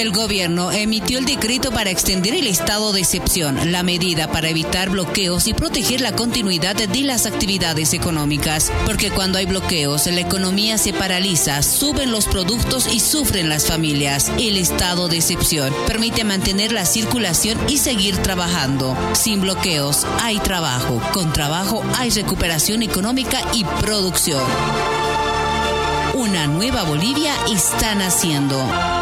El gobierno emitió el decreto para extender el estado de excepción, la medida para evitar bloqueos y proteger la continuidad de las actividades económicas. Porque cuando hay bloqueos, la economía se paraliza, suben los productos y sufren las familias. El estado de excepción permite mantener la circulación y seguir trabajando. Sin bloqueos hay trabajo. Con trabajo hay recuperación económica y producción. Una nueva Bolivia está naciendo.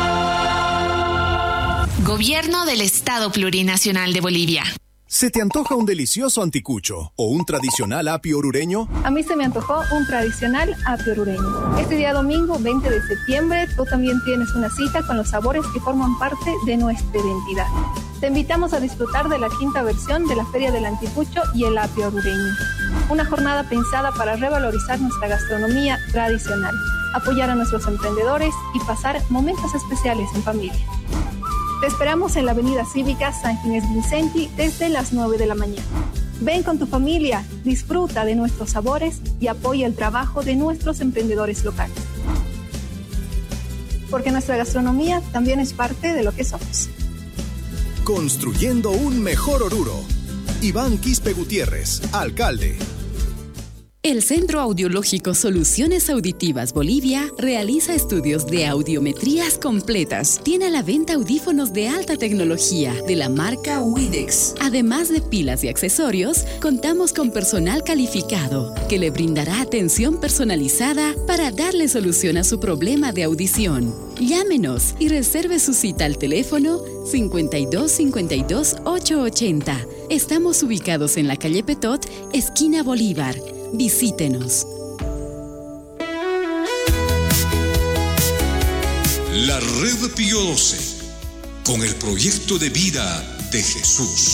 Gobierno del Estado Plurinacional de Bolivia. ¿Se te antoja un delicioso anticucho o un tradicional apio orureño? A mí se me antojó un tradicional apio orureño. Este día domingo, 20 de septiembre, tú también tienes una cita con los sabores que forman parte de nuestra identidad. Te invitamos a disfrutar de la quinta versión de la Feria del Anticucho y el apio orureño. Una jornada pensada para revalorizar nuestra gastronomía tradicional, apoyar a nuestros emprendedores y pasar momentos especiales en familia. Te esperamos en la Avenida Cívica San Ginés Vicenti desde las 9 de la mañana. Ven con tu familia, disfruta de nuestros sabores y apoya el trabajo de nuestros emprendedores locales. Porque nuestra gastronomía también es parte de lo que somos. Construyendo un mejor Oruro. Iván Quispe Gutiérrez, alcalde. El Centro Audiológico Soluciones Auditivas Bolivia realiza estudios de audiometrías completas. Tiene a la venta audífonos de alta tecnología de la marca Widex. Además de pilas y accesorios, contamos con personal calificado que le brindará atención personalizada para darle solución a su problema de audición. Llámenos y reserve su cita al teléfono 52 52 880. Estamos ubicados en la calle Petot, esquina Bolívar. Visítenos. La Red Pío XII, con el proyecto de vida de Jesús.